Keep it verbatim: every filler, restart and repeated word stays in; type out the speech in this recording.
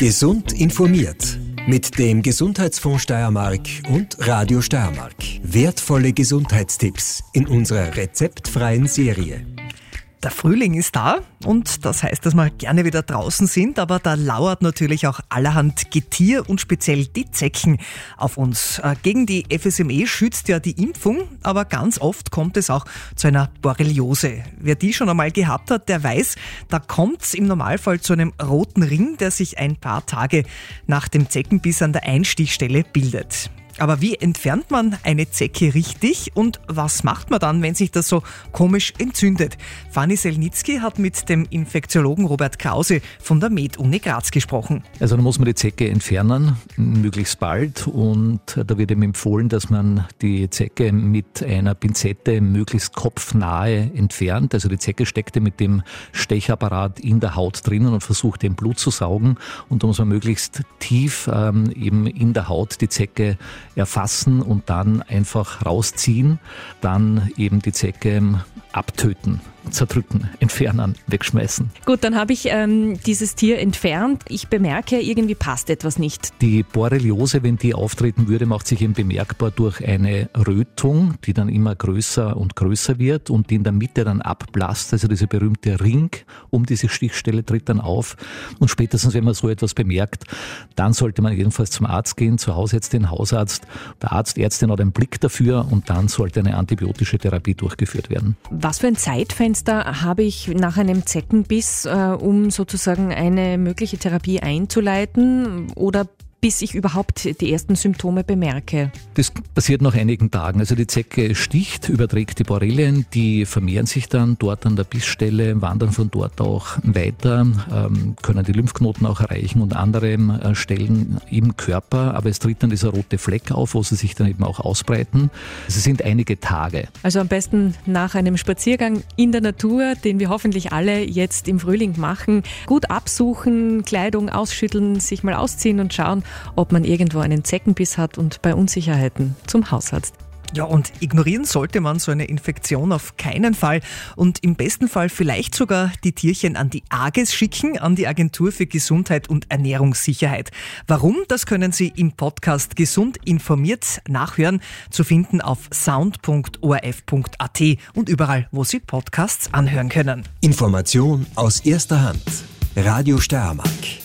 Gesund informiert mit dem Gesundheitsfonds Steiermark und Radio Steiermark. Wertvolle Gesundheitstipps in unserer rezeptfreien Serie. Der Frühling ist da und das heißt, dass wir gerne wieder draußen sind, aber da lauert natürlich auch allerhand Getier und speziell die Zecken auf uns. Gegen die F S M E schützt ja die Impfung, aber ganz oft kommt es auch zu einer Borreliose. Wer die schon einmal gehabt hat, der weiß, da kommt es im Normalfall zu einem roten Ring, der sich ein paar Tage nach dem Zeckenbiss an der Einstichstelle bildet. Aber wie entfernt man eine Zecke richtig und was macht man dann, wenn sich das so komisch entzündet? Fanny Selnitzky hat mit dem Infektiologen Robert Krause von der Med-Uni Graz gesprochen. Also da muss man die Zecke entfernen, möglichst bald, und da wird eben empfohlen, dass man die Zecke mit einer Pinzette möglichst kopfnahe entfernt. Also die Zecke steckt mit dem Stechapparat in der Haut drinnen und versucht den Blut zu saugen, und da muss man möglichst tief ähm, eben in der Haut die Zecke erfassen und dann einfach rausziehen, dann eben die Zecke abtöten, zerdrücken, entfernen, wegschmeißen. Gut, dann habe ich ähm, dieses Tier entfernt. Ich bemerke, irgendwie passt etwas nicht. Die Borreliose, wenn die auftreten würde, macht sich eben bemerkbar durch eine Rötung, die dann immer größer und größer wird und die in der Mitte dann abblasst. Also dieser berühmte Ring um diese Stichstelle tritt dann auf. Und spätestens, wenn man so etwas bemerkt, dann sollte man jedenfalls zum Arzt gehen, zur Hausärztin, Hausarzt. Der Arzt, Ärztin hat einen Blick dafür und dann sollte eine antibiotische Therapie durchgeführt werden. Was für ein Zeitfenster habe ich nach einem Zeckenbiss, äh, um sozusagen eine mögliche Therapie einzuleiten, oder bis ich überhaupt die ersten Symptome bemerke? Das passiert nach einigen Tagen. Also die Zecke sticht, überträgt die Borrelien, die vermehren sich dann dort an der Bissstelle, wandern von dort auch weiter, ähm, können die Lymphknoten auch erreichen und andere äh, Stellen im Körper. Aber es tritt dann dieser rote Fleck auf, wo sie sich dann eben auch ausbreiten. Es sind einige Tage. Also am besten nach einem Spaziergang in der Natur, den wir hoffentlich alle jetzt im Frühling machen, gut absuchen, Kleidung ausschütteln, sich mal ausziehen und schauen, ob man irgendwo einen Zeckenbiss hat, und bei Unsicherheiten zum Hausarzt. Ja, und ignorieren sollte man so eine Infektion auf keinen Fall und im besten Fall vielleicht sogar die Tierchen an die A G E S schicken, an die Agentur für Gesundheit und Ernährungssicherheit. Warum? Das können Sie im Podcast Gesund informiert nachhören, zu finden auf sound punkt o r f punkt a t und überall, wo Sie Podcasts anhören können. Information aus erster Hand. Radio Steiermark.